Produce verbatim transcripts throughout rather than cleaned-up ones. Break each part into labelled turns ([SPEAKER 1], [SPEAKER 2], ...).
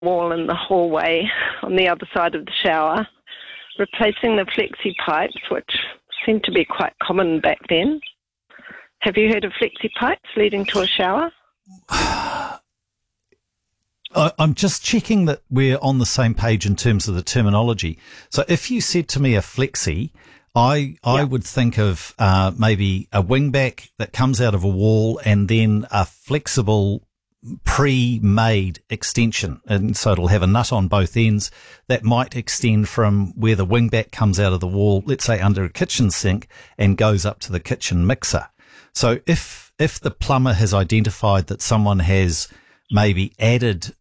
[SPEAKER 1] wall in the hallway on the other side of the shower, replacing the flexi pipes, which seemed to be quite common back then. Have you heard of flexi pipes leading to a shower?
[SPEAKER 2] I'm just checking that we're on the same page in terms of the terminology. So if you said to me a flexi, I I
[SPEAKER 1] yeah.
[SPEAKER 2] would think of uh, maybe a wingback that comes out of a wall and then a flexible pre-made extension. And so it'll have a nut on both ends that might extend from where the wingback comes out of the wall, let's say under a kitchen sink, and goes up to the kitchen mixer. So if if the plumber has identified that someone has maybe added,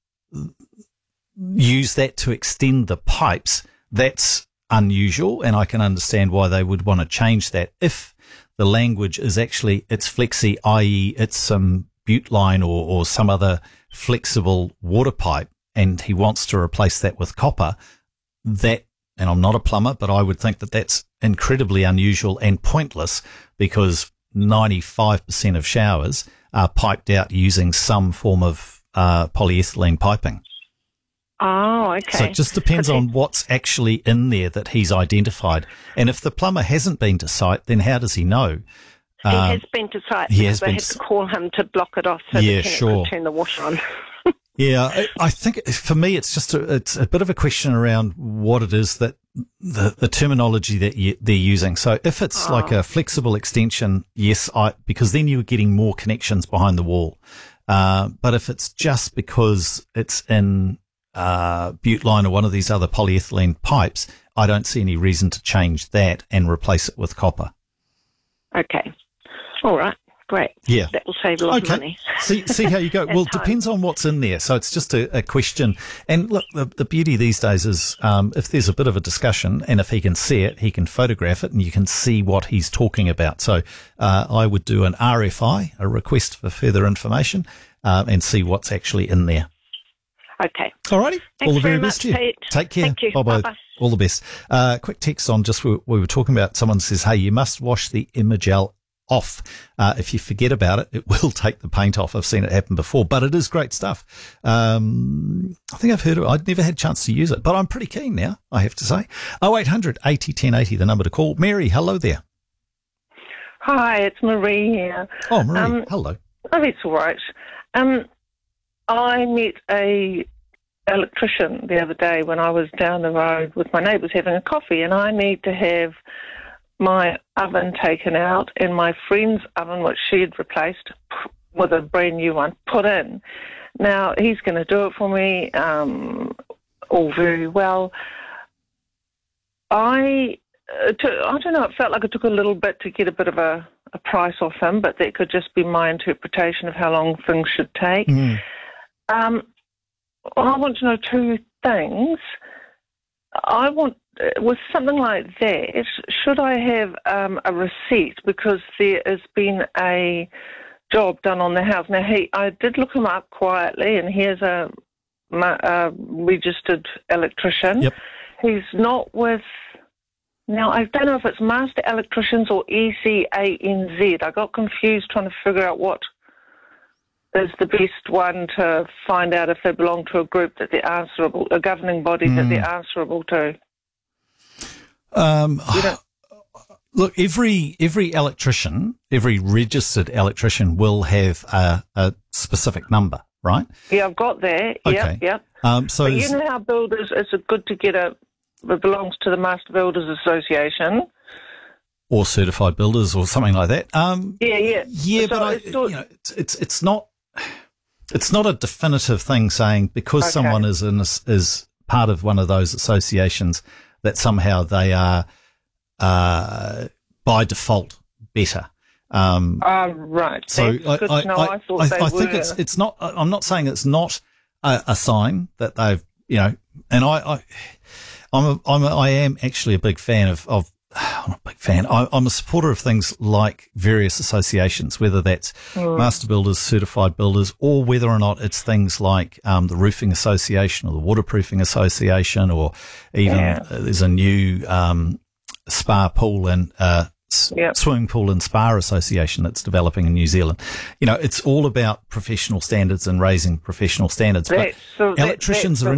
[SPEAKER 2] use that to extend the pipes, that's unusual, and I can understand why they would want to change that. If the language is actually, it's flexi, that is it's some butte line or, or some other flexible water pipe, and he wants to replace that with copper, that, and I'm not a plumber, but I would think that that's incredibly unusual and pointless, because ninety-five percent of showers are piped out using some form of uh, polyethylene piping.
[SPEAKER 1] Oh, okay.
[SPEAKER 2] So it just depends on what's actually in there that he's identified. And if the plumber hasn't been to site, then how does he know?
[SPEAKER 1] He
[SPEAKER 2] um,
[SPEAKER 1] has been to site.
[SPEAKER 2] He has
[SPEAKER 1] I
[SPEAKER 2] been
[SPEAKER 1] had
[SPEAKER 2] to
[SPEAKER 1] to call him to block it off so
[SPEAKER 2] yeah,
[SPEAKER 1] the tenant
[SPEAKER 2] sure.
[SPEAKER 1] could turn the water on.
[SPEAKER 2] Yeah, I, I think for me it's just a, it's a bit of a question around what it is that the, the terminology that you, they're using. So if it's oh. like a flexible extension, yes, I because then you're getting more connections behind the wall. Uh, but if it's just because it's in uh, butte line or one of these other polyethylene pipes, I don't see any reason to change that and replace it with copper.
[SPEAKER 1] Okay. All right. Great.
[SPEAKER 2] Yeah.
[SPEAKER 1] That will save a lot
[SPEAKER 2] okay.
[SPEAKER 1] of money.
[SPEAKER 2] see, see how you go. Well, it depends on what's in there. So it's just a, a question. And look, the, the beauty these days is um, if there's a bit of a discussion and if he can see it, he can photograph it and you can see what he's talking about. So uh, I would do an R F I, a request for further information, uh, and see what's actually in there.
[SPEAKER 1] Okay.
[SPEAKER 2] All righty. All the very,
[SPEAKER 1] very
[SPEAKER 2] best
[SPEAKER 1] much,
[SPEAKER 2] to you.
[SPEAKER 1] Pete.
[SPEAKER 2] Take care.
[SPEAKER 1] Thank you.
[SPEAKER 2] Bye-bye.
[SPEAKER 1] Bye-bye.
[SPEAKER 2] All the best. Uh, quick text on just we, we were talking about, someone says, hey, you must wash the Imagel off. Uh, if you forget about it, it will take the paint off. I've seen it happen before, but it is great stuff. Um, I think I've heard of it. I'd never had a chance to use it, but I'm pretty keen now, I have to say. oh eight hundred eighty ten eighty, the number to call. Mary, hello there.
[SPEAKER 3] Hi, it's Marie here.
[SPEAKER 2] Oh, Marie,
[SPEAKER 3] um,
[SPEAKER 2] hello.
[SPEAKER 3] Oh, it's all right. Um, I met a electrician the other day when I was down the road with my neighbours having a coffee, and I need to have my oven taken out and my friend's oven, which she had replaced with a brand new one, put in. Now, he's going to do it for me, um, all very well. I, uh, to, I don't know, it felt like it took a little bit to get a bit of a, a price off him, but that could just be my interpretation of how long things should take.
[SPEAKER 2] Mm.
[SPEAKER 3] Um, I want to know two things. I want, with something like that, should I have um, a receipt because there has been a job done on the house? Now, he, I did look him up quietly, and here's a, a registered electrician.
[SPEAKER 2] Yep.
[SPEAKER 3] He's not with, now I don't know if it's Master Electricians or E C A N Z. I got confused trying to figure out what is the best one to find out if they belong to a group that they're answerable, a governing body mm. that they're answerable to.
[SPEAKER 2] Um, look, every every electrician, every registered electrician will have a, a specific number, right?
[SPEAKER 3] Yeah, I've got that.
[SPEAKER 2] Okay.
[SPEAKER 3] Yep, yep.
[SPEAKER 2] Um, so
[SPEAKER 3] but you know how builders, it's good to get a, it belongs to the Master Builders Association.
[SPEAKER 2] Or certified builders or something like that. Um,
[SPEAKER 3] yeah, yeah.
[SPEAKER 2] Yeah,
[SPEAKER 3] so
[SPEAKER 2] but I,
[SPEAKER 3] still,
[SPEAKER 2] you know, it's, it's it's not it's not a definitive thing saying because
[SPEAKER 3] okay.
[SPEAKER 2] someone is in a, is part of one of those associations that somehow they are uh, by default better. Um,
[SPEAKER 3] uh, right.
[SPEAKER 2] So
[SPEAKER 3] That's
[SPEAKER 2] I,
[SPEAKER 3] good
[SPEAKER 2] I,
[SPEAKER 3] to know.
[SPEAKER 2] I,
[SPEAKER 3] I thought
[SPEAKER 2] I,
[SPEAKER 3] they
[SPEAKER 2] I think
[SPEAKER 3] were.
[SPEAKER 2] it's it's not. I'm not saying it's not a, a sign that they've you know. And I, I I'm a, I'm a, I am actually a big fan of of. I'm not a big fan. I, I'm a supporter of things like various associations, whether that's mm. master builders, certified builders, or whether or not it's things like um, the Roofing Association or the Waterproofing Association, or even
[SPEAKER 3] yeah.
[SPEAKER 2] uh, there's a new um, spa pool and uh, s-
[SPEAKER 3] Yep.
[SPEAKER 2] Swimming Pool and Spa Association that's developing in New Zealand. You know, it's all about professional standards and raising professional standards.
[SPEAKER 3] That's
[SPEAKER 2] but
[SPEAKER 3] the- that-
[SPEAKER 2] electricians
[SPEAKER 3] that's
[SPEAKER 2] are
[SPEAKER 3] the